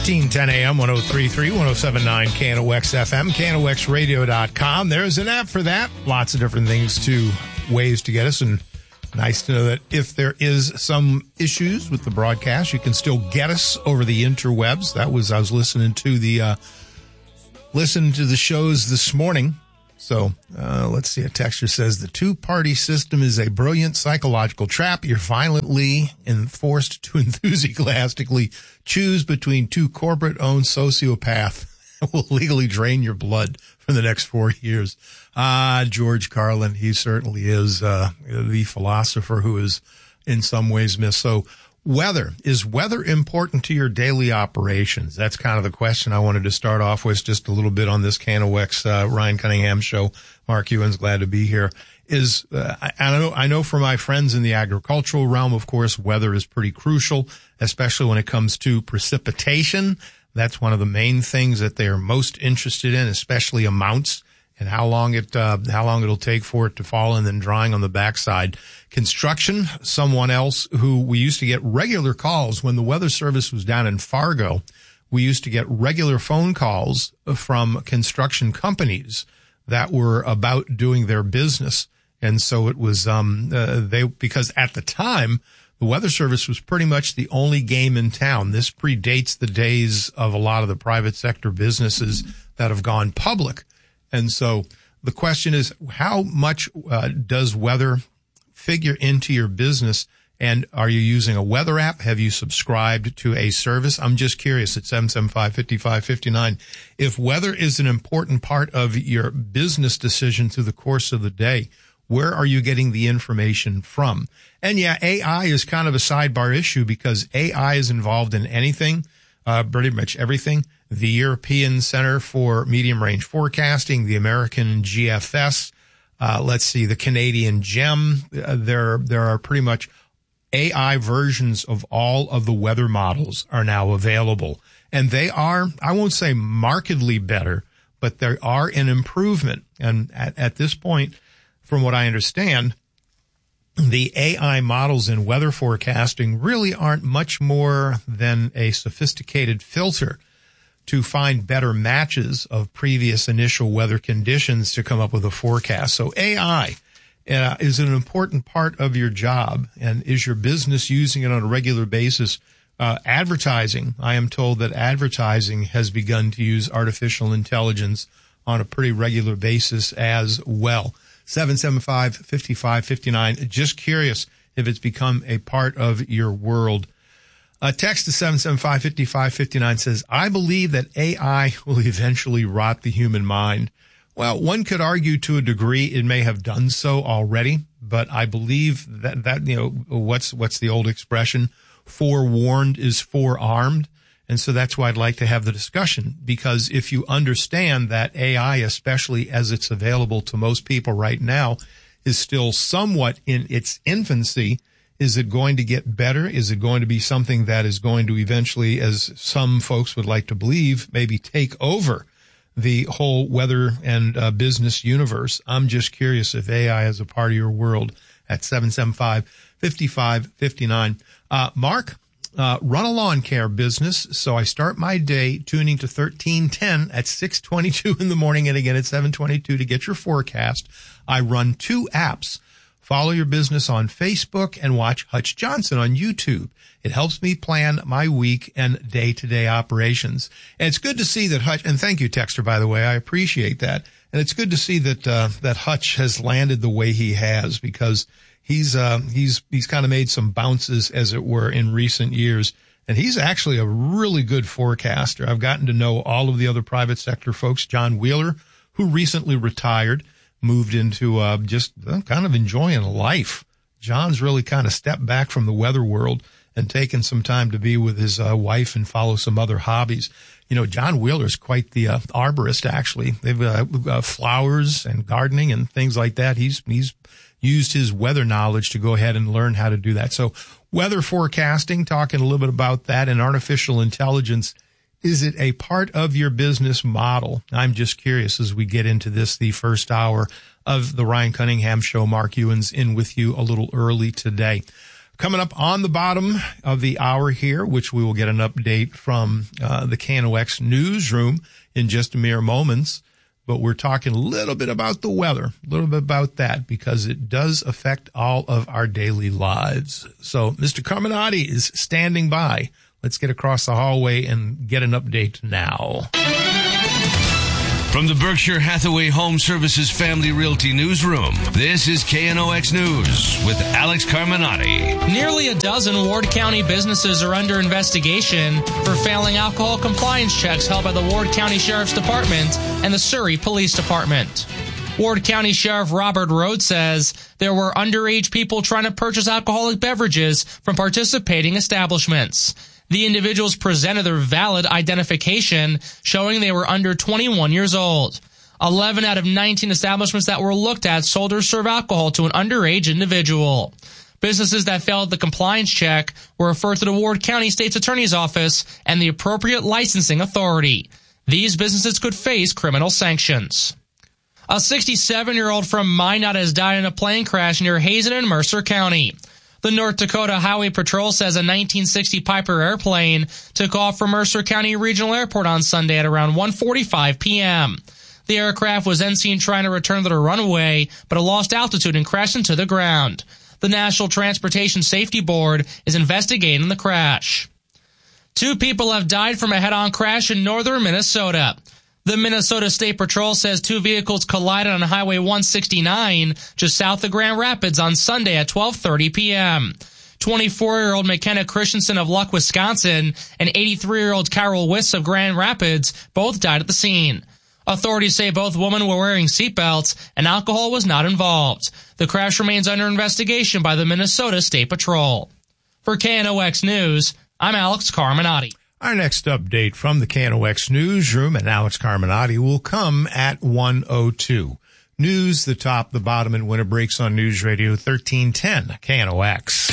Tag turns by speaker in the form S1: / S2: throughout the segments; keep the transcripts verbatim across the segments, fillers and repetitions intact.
S1: fifteen ten a.m., one oh three point three, one oh seven point nine K N O X F M, K N O X radio dot com. There's an app for that. Lots of different things to ways to get us, and nice to know that if there is some issues with the broadcast, you can still get us over the interwebs. That was, I was listening to the, uh, listening to the shows this morning. So, uh, let's see. A texter says the two-party system is a brilliant psychological trap. You're violently and forced to enthusiastically choose between two corporate-owned sociopaths that will legally drain your blood for the next four years. Ah, George Carlin, he certainly is, uh, the philosopher who is in some ways missed. So, weather. Is weather important to your daily operations? That's kind of the question I wanted to start off with, just a little bit on this K N O X uh, Ryan Cunningham show. Mark Ewan's glad to be here. Is uh, I, I know I know for my friends in the agricultural realm, of course, weather is pretty crucial, especially when it comes to precipitation. That's one of the main things that they are most interested in, especially amounts and how long it uh, how long it'll take for it to fall, and then drying on the backside. Construction, someone else who we used to get regular calls when the Weather Service was down in Fargo. We used to get regular phone calls from construction companies that were about doing their business. And so it was, um, uh, they, because at the time, the Weather Service was pretty much the only game in town. This predates the days of a lot of the private sector businesses that have gone public. And so the question is, how much uh, does weather figure into your business? And are you using a weather app? Have you subscribed to a service? I'm just curious at seven seven five, five five five nine. If weather is an important part of your business decision through the course of the day, where are you getting the information from? And yeah, A I is kind of a sidebar issue because A I is involved in anything, uh, pretty much everything. The European Center for Medium Range Forecasting, the American G F S, uh, let's see, the Canadian GEM. Uh, there, there are pretty much A I versions of all of the weather models are now available. And they are, I won't say markedly better, but they are an improvement. And at, at this point, from what I understand, the A I models in weather forecasting really aren't much more than a sophisticated filter to find better matches of previous initial weather conditions to come up with a forecast. So A I uh, is an important part of your job, and is your business using it on a regular basis? Uh, advertising, I am told that advertising has begun to use artificial intelligence on a pretty regular basis as well. seven seven five, five five five nine. Just curious if it's become a part of your world. A text to seven seven five, five five five nine says, I believe that A I will eventually rot the human mind. Well, one could argue to a degree it may have done so already, but I believe that, that, you know, what's, what's the old expression? Forewarned is forearmed. And so that's why I'd like to have the discussion, because if you understand that A I, especially as it's available to most people right now, is still somewhat in its infancy, is it going to get better? Is it going to be something that is going to eventually, as some folks would like to believe, maybe take over the whole weather and uh, business universe? I'm just curious if A I is a part of your world at seven seven five, five five five nine. Uh, Mark, uh, run a lawn care business, so I start my day tuning to thirteen ten at six twenty-two in the morning and again at seven twenty-two to get your forecast. I run two apps. Follow your business on Facebook and watch Hutch Johnson on YouTube. It helps me plan my week and day-to-day operations. And it's good to see that Hutch, and thank you, Texter, by the way, I appreciate that. And it's good to see that, uh, that Hutch has landed the way he has, because he's, uh, he's, he's kind of made some bounces, as it were, in recent years. And he's actually a really good forecaster. I've gotten to know all of the other private sector folks. John Wheeler, who recently retired, moved into uh, just uh, kind of enjoying life. John's really kind of stepped back from the weather world and taken some time to be with his uh, wife and follow some other hobbies. You know, John Wheeler's quite the uh, arborist, actually. They've uh, uh, flowers and gardening and things like that. He's he's used his weather knowledge to go ahead and learn how to do that. So weather forecasting, talking a little bit about that, and artificial intelligence. Is it a part of your business model? I'm just curious as we get into this, the first hour of the Ryan Cunningham Show. Mark Ewan's in with you a little early today. Coming up on the bottom of the hour here, which we will get an update from uh, the K N O X newsroom in just a mere moments. But we're talking a little bit about the weather, a little bit about that, because it does affect all of our daily lives. So Mister Carminati is standing by. Let's get across the hallway and get an update now.
S2: From the Berkshire Hathaway Home Services Family Realty Newsroom, this is K N O X News with Alex Carminati.
S3: Nearly a dozen Ward County businesses are under investigation for failing alcohol compliance checks held by the Ward County Sheriff's Department and the Surrey Police Department. Ward County Sheriff Robert Rhodes says there were underage people trying to purchase alcoholic beverages from participating establishments. The individuals presented their valid identification showing they were under twenty-one years old. eleven out of nineteen establishments that were looked at sold or served alcohol to an underage individual. Businesses that failed the compliance check were referred to the Ward County State's Attorney's Office and the appropriate licensing authority. These businesses could face criminal sanctions. A sixty-seven-year-old from Minot has died in a plane crash near Hazen in Mercer County. The North Dakota Highway Patrol says a nineteen sixty Piper airplane took off from Mercer County Regional Airport on Sunday at around one forty-five p.m. The aircraft was then seen trying to return to the runway, but it lost altitude and crashed into the ground. The National Transportation Safety Board is investigating the crash. Two people have died from a head-on crash in northern Minnesota. The Minnesota State Patrol says two vehicles collided on Highway one sixty-nine just south of Grand Rapids on Sunday at twelve thirty p.m. twenty-four-year-old McKenna Christensen of Luck, Wisconsin, and eighty-three-year-old Carol Wiss of Grand Rapids both died at the scene. Authorities say both women were wearing seatbelts and alcohol was not involved. The crash remains under investigation by the Minnesota State Patrol. For K N O X News, I'm Alex Carminati.
S1: Our next update from the K N O X newsroom and Alex Carminati will come at one oh two. News, the top, the bottom, and winter breaks on News Radio thirteen ten K N O X.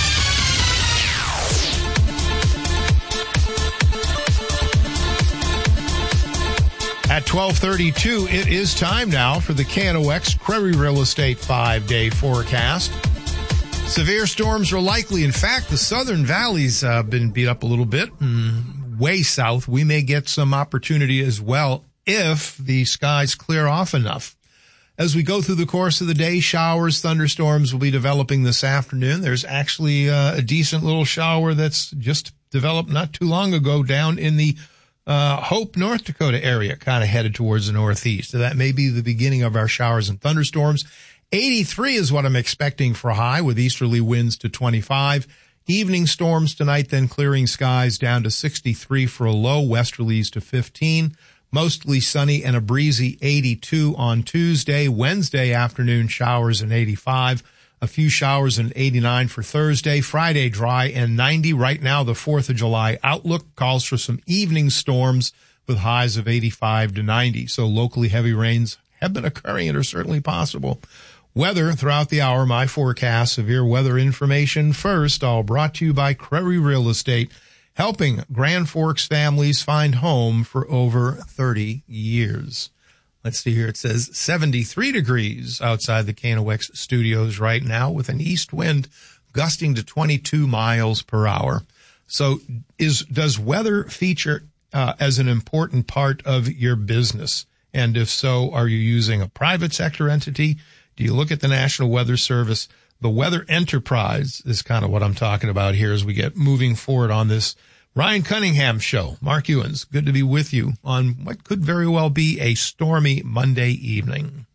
S1: At twelve thirty-two, it is time now for the K N O X Prairie Real Estate five-day forecast. Severe storms are likely. In fact, the southern valleys have uh, been beat up a little bit. Mm. Way south, we may get some opportunity as well if the skies clear off enough. As we go through the course of the day, showers, thunderstorms will be developing this afternoon. There's actually uh, a decent little shower that's just developed not too long ago down in the uh, Hope, North Dakota area, kind of headed towards the northeast. So that may be the beginning of our showers and thunderstorms. eighty-three is what I'm expecting for a high with easterly winds to twenty-five. Evening storms tonight, then clearing skies down to sixty-three for a low, westerlies to fifteen. Mostly sunny and a breezy eighty-two on Tuesday. Wednesday afternoon showers and eighty-five. A few showers and eighty-nine for Thursday. Friday dry and ninety. Right now the fourth of July outlook calls for some evening storms with highs of eighty-five to ninety. So locally heavy rains have been occurring and are certainly possible. Weather throughout the hour, my forecast, severe weather information first, all brought to you by Prairie Real Estate, helping Grand Forks families find home for over thirty years. Let's see here. It says seventy-three degrees outside the K N O X studios right now with an east wind gusting to twenty-two miles per hour. So is does weather feature uh, as an important part of your business? And if so, are you using a private sector entity? Do you look at the National Weather Service? The Weather Enterprise is kind of what I'm talking about here as we get moving forward on this Ryan Cunningham show. Mark Ewens, good to be with you on what could very well be a stormy Monday evening.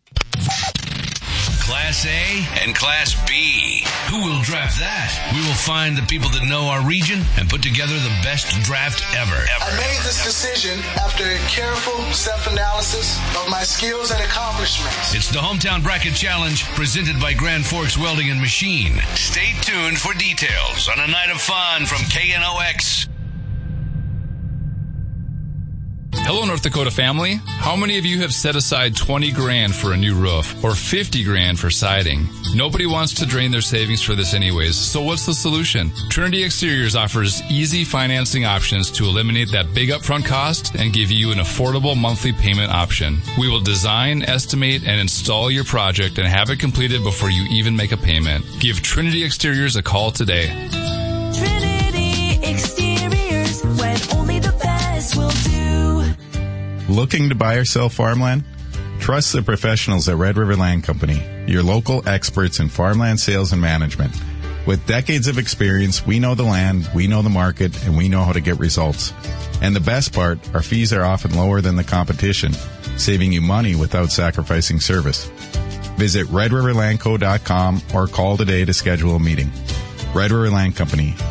S2: Class A and Class B. Who will draft that? We will find the people that know our region and put together the best draft ever. ever.
S4: I made this decision after a careful self-analysis of my skills and accomplishments.
S2: It's the Hometown Bracket Challenge presented by Grand Forks Welding and Machine. Stay tuned for details on a night of fun from K N O X.
S5: Hello, North Dakota family. How many of you have set aside twenty grand for a new roof or fifty grand for siding? Nobody wants to drain their savings for this anyways, so what's the solution? Trinity Exteriors offers easy financing options to eliminate that big upfront cost and give you an affordable monthly payment option. We will design, estimate, and install your project and have it completed before you even make a payment. Give Trinity Exteriors a call today.
S6: Trinity Exteriors, when only the best will do.
S7: Looking to buy or sell farmland? Trust the professionals at Red River Land Company, your local experts in farmland sales and management. With decades of experience, we know the land, we know the market, and we know how to get results. And the best part, our fees are often lower than the competition, saving you money without sacrificing service. Visit red river land co dot com or call today to schedule a meeting. Red River Land Company,